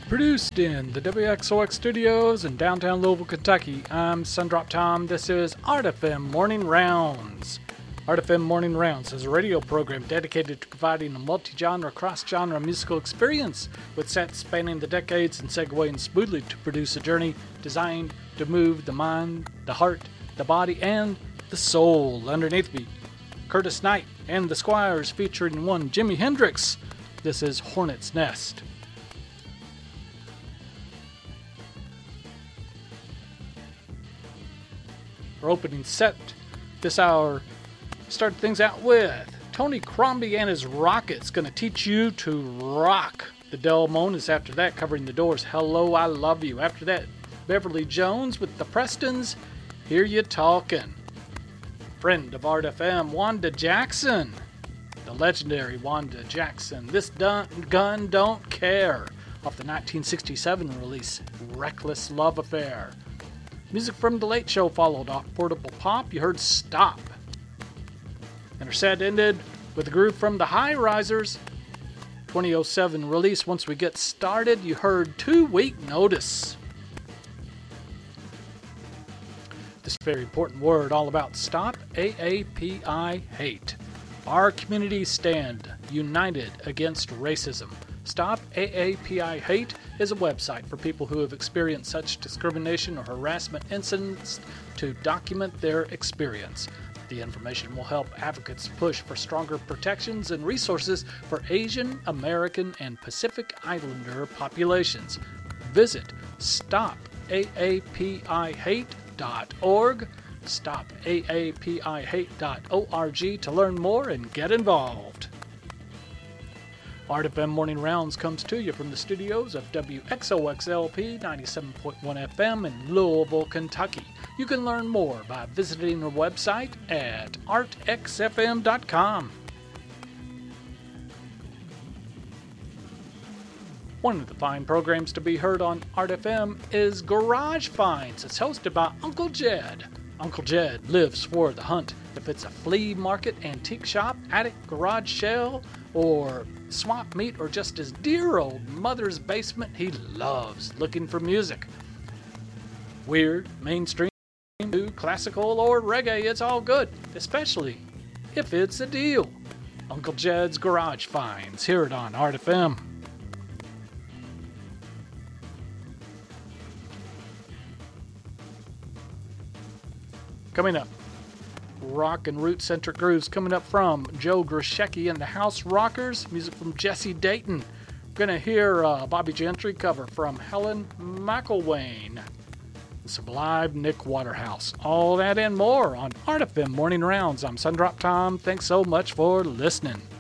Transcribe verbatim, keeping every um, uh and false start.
Produced in the W X O X studios in downtown Louisville, Kentucky, I'm Sundrop Tom. This is Art F M Morning Rounds. Art F M Morning Rounds is a radio program dedicated to providing a multi-genre, cross-genre musical experience with sets spanning the decades and segueing smoothly to produce a journey designed to move the mind, the heart, the body, and the soul. Underneath me, Curtis Knight and the Squires featuring one Jimi Hendrix. This is Hornet's Nest. Our opening set this hour started things out with Tony Crombie and his Rockets, going to teach you to rock. The Del Monas after that, covering the Doors, Hello, I Love You. After that, Beverly Jones with the Prestons, Hear You Talkin'. Friend of Art F M, Wanda Jackson, the legendary Wanda Jackson, This Dun- Gun Don't Care, off the nineteen sixty-seven release, Reckless Love Affair. Music from The Late Show followed off Portable Pop. You heard Stop. And our set ended with a groove from the High Risers. twenty oh seven release. Once we get started, you heard Two Week Notice. This very important word all about Stop A A P I Hate. Our community stand united against racism. Stop A A P I Hate is a website for people who have experienced such discrimination or harassment incidents to document their experience. The information will help advocates push for stronger protections and resources for Asian, American, and Pacific Islander populations. Visit stop A A P I hate dot org, stop A A P I hate dot org to learn more and get involved. Art F M Morning Rounds comes to you from the studios of W X O X L P ninety-seven point one F M in Louisville, Kentucky. You can learn more by visiting our website at art x f m dot com. One of the fine programs to be heard on Art F M is Garage Finds. It's hosted by Uncle Jed. Uncle Jed lives for the hunt. If it's a flea market, antique shop, attic, garage shell, or swamp meet, or just his dear old mother's basement, he loves looking for music. Weird, mainstream, new, classical, or reggae, it's all good, especially if it's a deal. Uncle Jed's Garage Finds, hear it on Art F M. Coming up, rock and root-centric grooves coming up from Joe Grishecki and the House Rockers, music from Jesse Dayton. We're going to hear uh, Bobby Gentry cover from Helen McElwain, the Sublime Nick Waterhouse. All that and more on Art F M Morning Rounds. I'm Sundrop Tom. Thanks so much for listening.